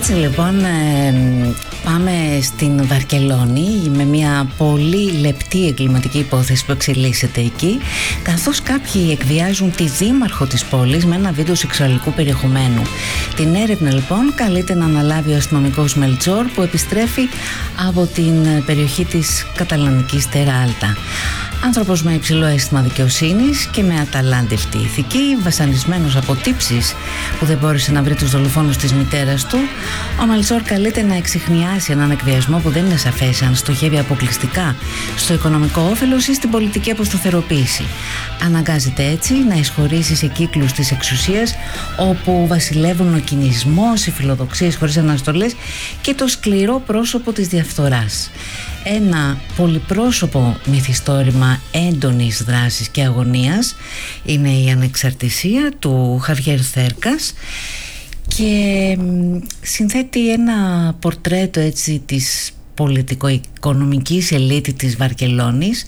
Έτσι λοιπόν πάμε στην Βαρκελόνη με μια πολύ λεπτή εγκληματική υπόθεση που εξελίσσεται εκεί, καθώς κάποιοι εκβιάζουν τη δήμαρχο της πόλης με ένα βίντεο σεξουαλικού περιεχομένου. Την έρευνα λοιπόν καλείται να αναλάβει ο αστυνομικός Μελτσόρ, που επιστρέφει από την περιοχή της καταλανικής Τεράλτα. Άνθρωπος με υψηλό αίσθημα δικαιοσύνης και με αταλάντευτη ηθική, βασανισμένος από τύψεις που δεν μπόρεσε να βρει τους δολοφόνους της μητέρας του, ο Μελτσόρ καλείται να εξιχνιάσει έναν εκβιασμό που δεν είναι σαφές αν στοχεύει αποκλειστικά στο οικονομικό όφελος ή στην πολιτική αποσταθεροποίηση. Αναγκάζεται έτσι να εισχωρήσει σε κύκλους της εξουσίας όπου βασιλεύουν ο κινησμός, οι φιλοδοξίες χωρίς αναστολές και το σκληρό πρόσωπο της διαφθοράς. Ένα πολυπρόσωπο μυθιστόρημα έντονης δράσης και αγωνίας είναι η Ανεξαρτησία του Χαβιέρ Θέρκας και συνθέτει ένα πορτρέτο έτσι της πολιτικο-οικονομικής ελίτ της Βαρκελόνης,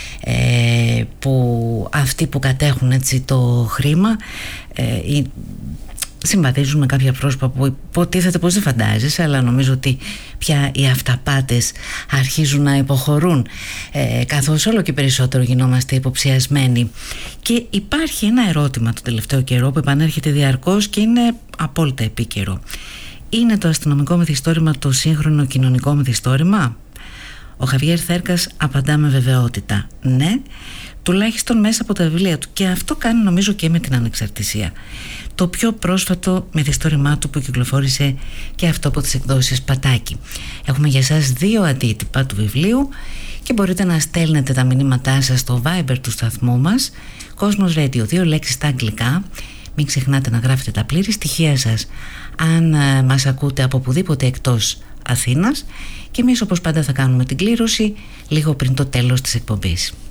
που αυτοί που κατέχουν έτσι το χρήμα συμβαδίζουν με κάποια πρόσωπα που υποτίθεται πως δεν φαντάζεσαι, αλλά νομίζω ότι πια οι αυταπάτες αρχίζουν να υποχωρούν, καθώς όλο και περισσότερο γινόμαστε υποψιασμένοι. Και υπάρχει ένα ερώτημα το τελευταίο καιρό που επανέρχεται διαρκώς και είναι απόλυτα επίκαιρο. Είναι το αστυνομικό μυθιστόρημα το σύγχρονο κοινωνικό μυθιστόρημα? Ο Χαβιέρ Θέρκας απαντά με βεβαιότητα ναι, τουλάχιστον μέσα από τα βιβλία του, και αυτό κάνει νομίζω και με την Ανεξαρτησία, το πιο πρόσφατο μυθιστόρημά του που κυκλοφόρησε και αυτό από τις εκδόσεις Πατάκη. Έχουμε για σας 2 αντίτυπα του βιβλίου και μπορείτε να στέλνετε τα μηνύματά σας στο Viber του σταθμού μας, Κόσμος Radio, 2 λέξεις στα αγγλικά. Μην ξεχνάτε να γράφετε τα πλήρη στοιχεία σας αν μας ακούτε από οπουδήποτε εκτός Αθήνας, και εμείς όπως πάντα θα κάνουμε την κλήρωση λίγο πριν το τέλος της εκπομπής.